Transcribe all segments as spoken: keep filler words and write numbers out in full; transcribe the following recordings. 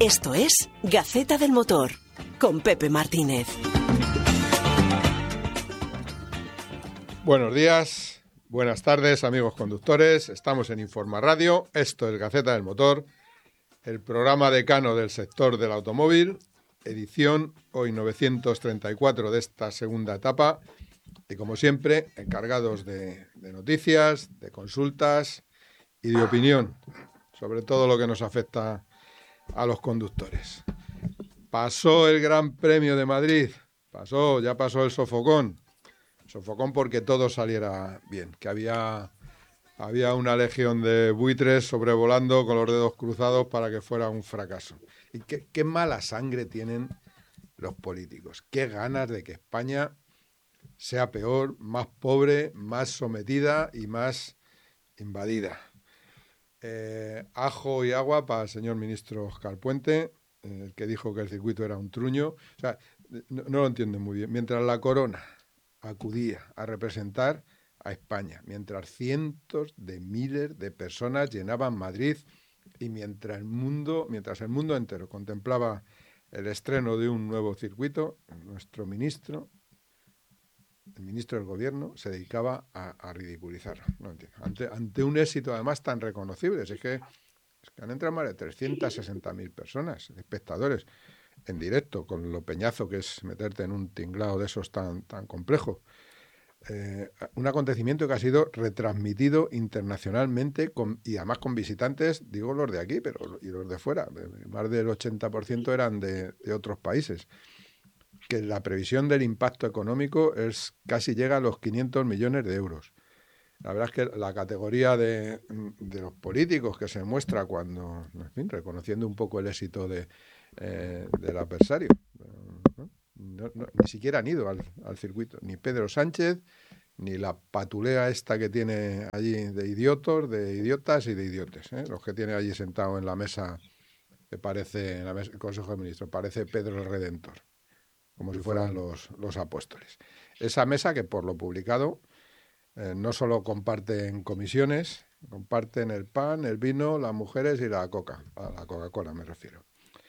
Esto es Gaceta del Motor, con Pepe Martínez. Buenos días, buenas tardes, amigos conductores. Estamos en Informa Radio. Esto es Gaceta del Motor, el programa decano del sector del automóvil, edición hoy novecientos treinta y cuatro de esta segunda etapa. Y como siempre, encargados de, de noticias, de consultas y de opinión sobre todo lo que nos afecta a los conductores. Pasó el Gran Premio de Madrid, pasó, ya pasó el sofocón. Sofocón porque todo saliera bien, que había, había una legión de buitres sobrevolando con los dedos cruzados para que fuera un fracaso. Y qué, qué mala sangre tienen los políticos, qué ganas de que España sea peor, más pobre, más sometida y más invadida. Eh, ajo y agua para el señor ministro Óscar Puente, el eh, que dijo que el circuito era un truño. O sea, no, no lo entiendo muy bien. Mientras la corona acudía a representar a España, mientras cientos de miles de personas llenaban Madrid y mientras el mundo, mientras el mundo entero contemplaba el estreno de un nuevo circuito, nuestro ministro, el ministro del gobierno, se dedicaba a, a ridiculizarlo. No entiendo. Ante, ante un éxito además tan reconocible, es que, es que han entrado más de trescientas sesenta mil personas, espectadores, en directo, con lo peñazo que es meterte en un tinglado de esos tan, tan complejo. Eh, un acontecimiento que ha sido retransmitido internacionalmente con, y además con visitantes, digo los de aquí, pero y los de fuera. Más del ochenta por ciento eran de, de otros países. Que la previsión del impacto económico es casi llega a los quinientos millones de euros. La verdad es que la categoría de, de los políticos que se muestra cuando, en fin, reconociendo un poco el éxito de, eh, del adversario. ¿no? No, no, ni siquiera han ido al, al circuito, ni Pedro Sánchez, ni la patulea esta que tiene allí de idiotos, de idiotas y de idiotes, ¿eh? Los que tiene allí sentado en la mesa, que parece, en la mesa, el Consejo de Ministros, parece Pedro el Redentor, como si fueran los, los apóstoles. Esa mesa que, por lo publicado, eh, no solo comparten comisiones, comparten el pan, el vino, las mujeres y la coca, a la Coca-Cola me refiero.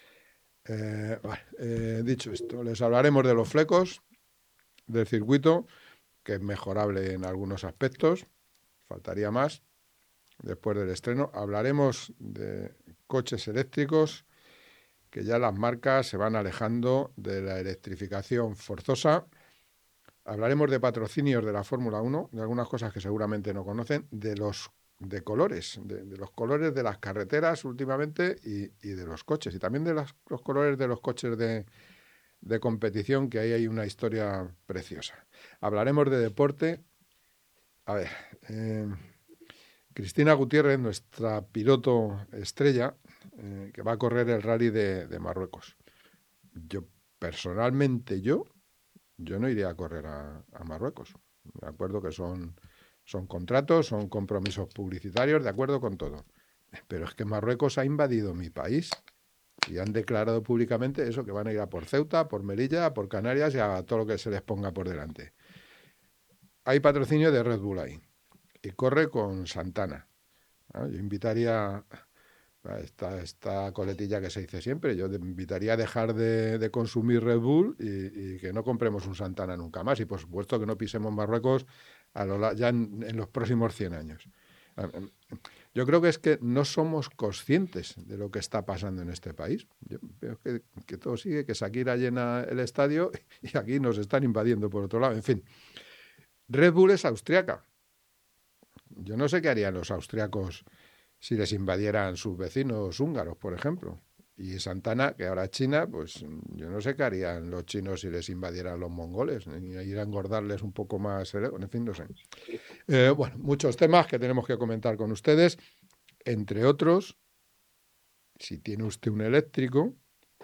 Eh, vale, eh, dicho esto, les hablaremos de los flecos, del circuito, que es mejorable en algunos aspectos, faltaría más después del estreno. Hablaremos de coches eléctricos, que ya las marcas se van alejando de la electrificación forzosa. Hablaremos de patrocinios de la Fórmula uno, de algunas cosas que seguramente no conocen, de los de colores, de, de los colores de las carreteras últimamente y, y de los coches, y también de las, los colores de los coches de, de competición, que ahí hay una historia preciosa. Hablaremos de deporte. A ver, eh, Cristina Gutiérrez, nuestra piloto estrella, eh, que va a correr el rally de, de Marruecos. Yo, personalmente, yo, yo no iría a correr a, a Marruecos. De acuerdo que son, son contratos, son compromisos publicitarios, de acuerdo con todo. Pero es que Marruecos ha invadido mi país y han declarado públicamente eso, que van a ir a por Ceuta, por Melilla, por Canarias y a todo lo que se les ponga por delante. Hay patrocinio de Red Bull ahí y corre con Santana. ¿no? Yo invitaría a esta, esta coletilla que se dice siempre, yo invitaría a dejar de, de consumir Red Bull y, y que no compremos un Santana nunca más y por supuesto que no pisemos Marruecos a lo, ya en, en los próximos cien años. Yo creo que es que no somos conscientes de lo que está pasando en este país. Yo veo que, que todo sigue, que Shakira llena el estadio y aquí nos están invadiendo por otro lado. En fin, Red Bull es austriaca. Yo no sé qué harían los austriacos si les invadieran sus vecinos húngaros, por ejemplo. Y Santana, que ahora es China, pues yo no sé qué harían los chinos si les invadieran los mongoles, ni ir a engordarles un poco más, en fin, no sé. Eh, bueno, muchos temas que tenemos que comentar con ustedes, entre otros, si tiene usted un eléctrico,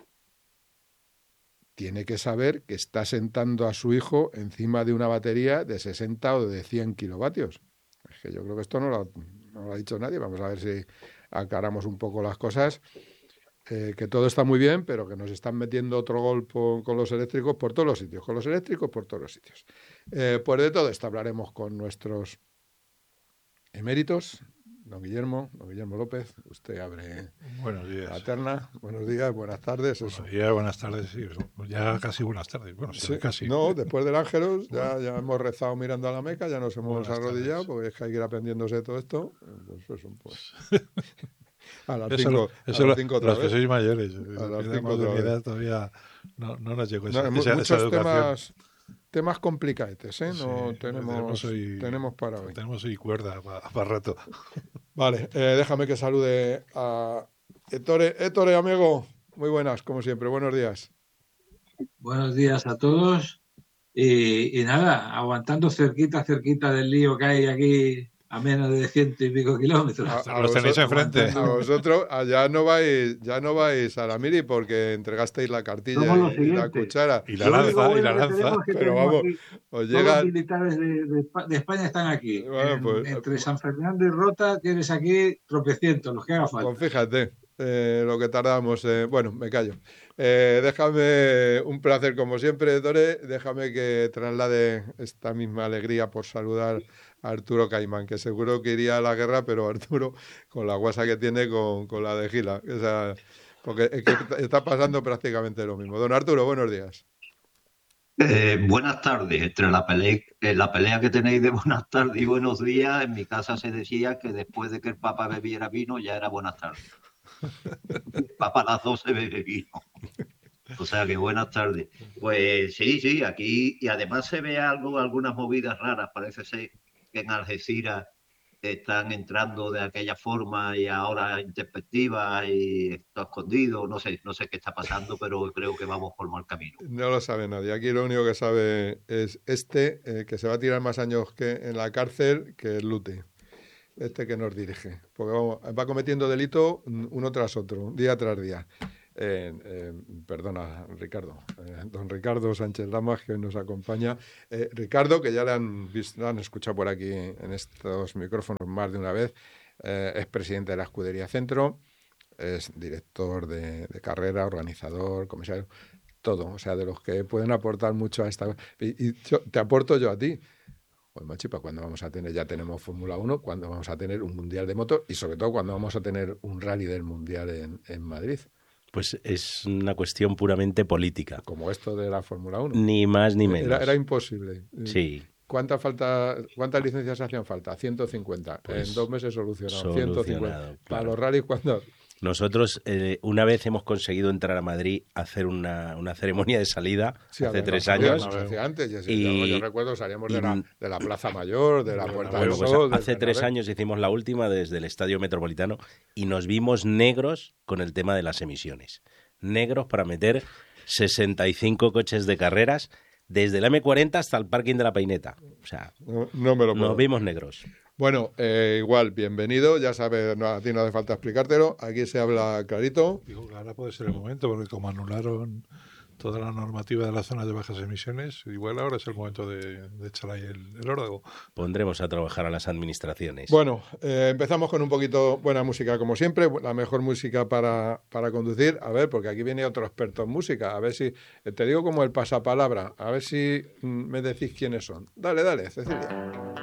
tiene que saber que está sentando a su hijo encima de una batería de sesenta o de cien kilovatios. Es que yo creo que esto no lo, no lo ha dicho nadie. Vamos a ver si aclaramos un poco las cosas. Eh, que todo está muy bien, pero que nos están metiendo otro gol por, con los eléctricos por todos los sitios. Con los eléctricos por todos los sitios. Eh, pues de todo esto hablaremos con nuestros eméritos don Guillermo, don Guillermo López, usted abre Buenos días. la terna. Buenos días, buenas tardes. Buenos Eso. días, buenas tardes, sí, ya casi buenas tardes. Bueno, sí, Sí, casi. no, después del Ángelus ya, ya hemos rezado mirando a la Meca, ya nos hemos Buenas arrodillado, tardes. porque es que hay que ir aprendiéndose de todo esto. Pues eso, pues. A las Eso, cinco, eso a lo- las cinco otra los que vez. sois mayores, A los las que cinco éramos de otra mi vez. edad todavía no, no nos llegó esa, No, mu- esa, esa muchos educación. temas, temas complicados, ¿eh? Sí, No tenemos, hoy, tenemos para hoy. tenemos hoy cuerda para, para rato. Vale, eh, déjame que salude a Ettore. Ettore, amigo, muy buenas, como siempre, buenos días. Buenos días a todos. Y, y nada, aguantando cerquita, cerquita del lío que hay aquí a menos de ciento y pico kilómetros. A, a Los tenéis vosotros, enfrente. a vosotros allá no vais, ya no vais a la miri porque entregasteis la cartilla Somos los y, y la siguientes. cuchara. Y la Lo único lanza, y bueno la que tenemos lanza. es que Pero tenemos vamos, aquí, os todos los llegan. militares de, de, de España están aquí. Bueno, En- pues, entre San Fernando y Rota tienes aquí tropecientos, los que haga falta. Pues fíjate eh, lo que tardamos. Eh, bueno, me callo. Eh, déjame, un placer como siempre, Dore. Déjame que traslade esta misma alegría por saludar a Arturo Caimán, que seguro que iría a la guerra, pero Arturo, con la guasa que tiene con, con la de Gila. O sea, porque es que está pasando prácticamente lo mismo. Don Arturo, buenos días. Eh, buenas tardes. Entre la pelea, eh, la pelea que tenéis de buenas tardes y buenos días, en mi casa se decía que después de que el Papa bebiera vino ya era buenas tardes. El Papa a las doce bebe vino. O sea que buenas tardes. Pues sí, sí, aquí, y además se ve algo, algunas movidas raras. Parece ser que en Algeciras están entrando de aquella forma y ahora introspectiva y está escondido. No sé, no sé qué está pasando, pero creo que vamos por mal camino. No lo sabe nadie. Aquí lo único que sabe es este, eh, que se va a tirar más años que en la cárcel que el Lute. Este que nos dirige. Porque vamos, va cometiendo delito uno tras otro, día tras día. Eh, eh, perdona, Ricardo. Eh, don Ricardo Sánchez Lamas, que hoy nos acompaña. Eh, Ricardo, que ya le han, visto, le han escuchado por aquí en estos micrófonos más de una vez, eh, es presidente de la Escudería Centro, es director de, de carrera, organizador, comisario, todo. O sea, de los que pueden aportar mucho a esta... Y, y yo, te aporto yo a ti. Pues machipa, cuando vamos a tener, ya tenemos Fórmula uno, cuando vamos a tener un Mundial de Moto y sobre todo cuando vamos a tener un rally del Mundial en, en Madrid. Pues es una cuestión puramente política. Como esto de la Fórmula uno. Ni más ni menos. Era, era imposible. Sí. ¿Cuánta falta, ¿Cuántas licencias hacían falta? ciento cincuenta. Pues en dos meses solucionado. solucionado, ciento cincuenta. claro. Para los rallies, ¿cuándo? Nosotros eh, una vez hemos conseguido entrar a Madrid a hacer una, una ceremonia de salida Sí, hace a ver, tres las salidas años. se hacía antes. Ya, Y- yo, yo recuerdo, salíamos y- de la, de la Plaza Mayor, de la Puerta Bueno, del pues Sol. hace del tres Bernabéu. años hicimos la última desde el Estadio Metropolitano y nos vimos negros con el tema de las emisiones. Negros para meter sesenta y cinco coches de carreras desde el eme cuarenta hasta el parking de la Peineta. O sea, No, no me lo puedo. nos vimos negros. Bueno, eh, igual, bienvenido. Ya sabes, no, a ti no hace falta explicártelo. Aquí se habla clarito. Digo que ahora puede ser el momento, porque como anularon toda la normativa de las zonas de bajas emisiones, igual ahora es el momento de, de echar ahí el, el órdago. Pondremos a trabajar a las administraciones. Bueno, eh, empezamos con un poquito buena música, como siempre. La mejor música para, para conducir. A ver, porque aquí viene otro experto en música. A ver si, te digo como el pasapalabra. A ver si mm, me decís quiénes son. Dale, dale, Cecilia.